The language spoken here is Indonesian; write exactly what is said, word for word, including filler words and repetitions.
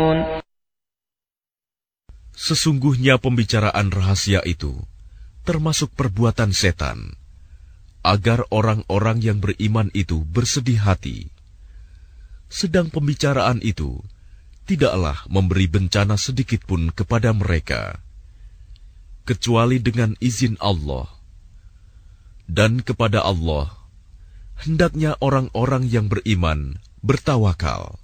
Sesungguhnya pembicaraan rahasia itu termasuk perbuatan setan, agar orang-orang yang beriman itu bersedih hati. Sedang pembicaraan itu tidaklah memberi bencana sedikit pun kepada mereka, kecuali dengan izin Allah. Dan kepada Allah hendaknya orang-orang yang beriman bertawakal.